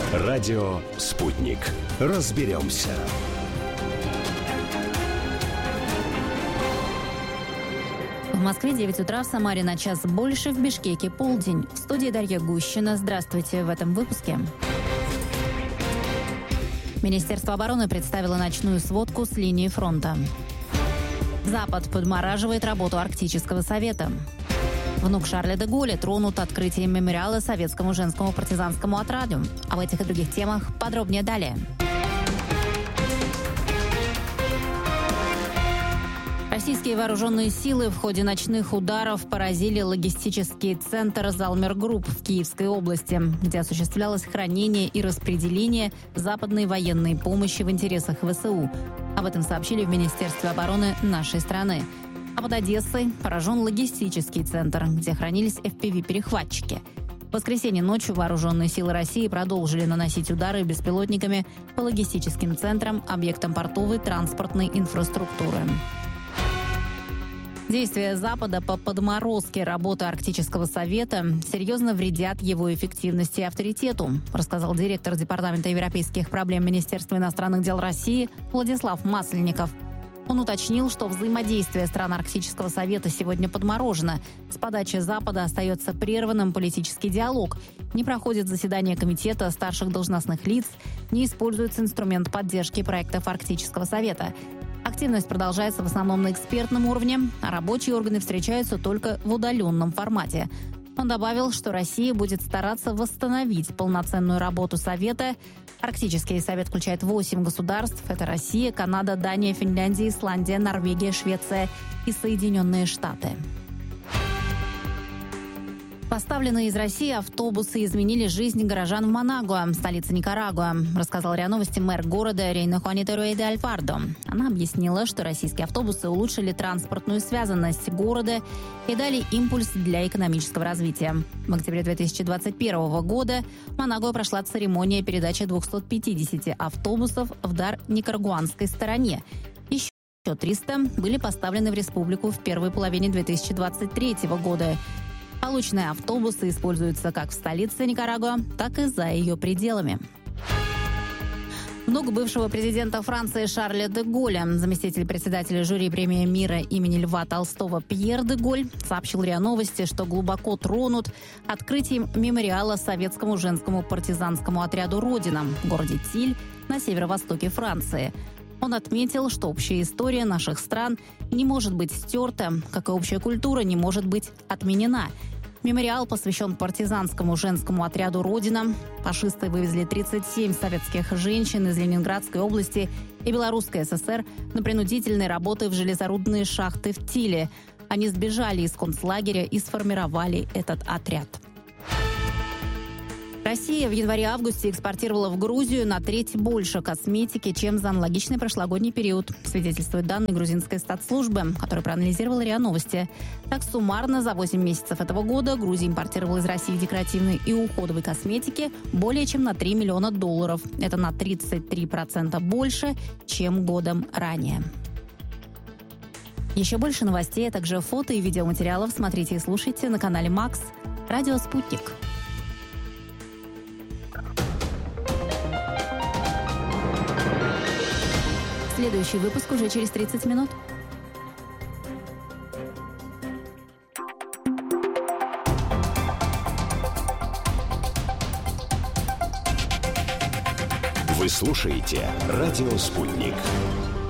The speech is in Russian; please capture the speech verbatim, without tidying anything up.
Радио «Спутник». Разберемся. В Москве девять утра, в Самаре на час больше, в Бишкеке полдень. В студии Дарья Гущина. Здравствуйте в этом выпуске. Министерство обороны представило ночную сводку с линии фронта. Запад подмораживает работу Арктического совета. Внук Шарля де Голля тронут открытием мемориала советскому женскому партизанскому отряду. Об этих и других темах подробнее далее. Российские вооруженные силы в ходе ночных ударов поразили логистический центр «Залмер Групп» в Киевской области, где осуществлялось хранение и распределение западной военной помощи в интересах ВСУ. Об этом сообщили в Министерстве обороны нашей страны. А под Одессой поражен логистический центр, где хранились эф пи ви-перехватчики. В воскресенье ночью вооруженные силы России продолжили наносить удары беспилотниками по логистическим центрам, объектам портовой транспортной инфраструктуры. Действия Запада по подморозке работы Арктического совета серьезно вредят его эффективности и авторитету, рассказал директор Департамента европейских проблем Министерства иностранных дел России Владислав Масленников. Он уточнил, что взаимодействие стран Арктического совета сегодня подморожено. С подачи Запада остается прерванным политический диалог. Не проходит заседание комитета старших должностных лиц, не используется инструмент поддержки проектов Арктического совета. Активность продолжается в основном на экспертном уровне, а рабочие органы встречаются только в удаленном формате. Он добавил, что Россия будет стараться восстановить полноценную работу Совета. Арктический совет включает восемь государств. Это Россия, Канада, Дания, Финляндия, Исландия, Норвегия, Швеция и Соединенные Штаты. Поставленные из России автобусы изменили жизнь горожан в Манагуа, столице Никарагуа, рассказал РИА Новости мэр города Рейна Хуанитаруэй де Альфардо. Она объяснила, что российские автобусы улучшили транспортную связанность города и дали импульс для экономического развития. В октябре две тысячи двадцать первого года в Манагуа прошла церемония передачи двухсот пятидесяти автобусов в дар никарагуанской стороне. Еще триста были поставлены в республику в первой половине две тысячи двадцать третьего года. Полученные автобусы используются как в столице Никарагуа, так и за ее пределами. Внук бывшего президента Франции Шарля де Голля, заместитель председателя жюри премии мира имени Льва Толстого Пьер де Голль, сообщил РИА Новости, что глубоко тронут открытием мемориала советскому женскому партизанскому отряду «Родина» в городе Тиль на северо-востоке Франции. Он отметил, что общая история наших стран не может быть стерта, как и общая культура не может быть отменена. Мемориал посвящен партизанскому женскому отряду «Родина». Фашисты вывезли тридцать семь советских женщин из Ленинградской области и Белорусской ССР на принудительные работы в железорудные шахты в Тиле. Они сбежали из концлагеря и сформировали этот отряд. Россия в январе-августе экспортировала в Грузию на треть больше косметики, чем за аналогичный прошлогодний период, свидетельствуют данные грузинской статслужбы, которая проанализировала РИА Новости. Так, суммарно за восемь месяцев этого года Грузия импортировала из России декоративной и уходовой косметики более чем на три миллиона долларов. Это на тридцать три процента больше, чем годом ранее. Еще больше новостей, а также фото и видеоматериалов смотрите и слушайте на канале Макс. Радио «Спутник». Следующий выпуск уже через тридцать минут. Вы слушаете «Радио Спутник».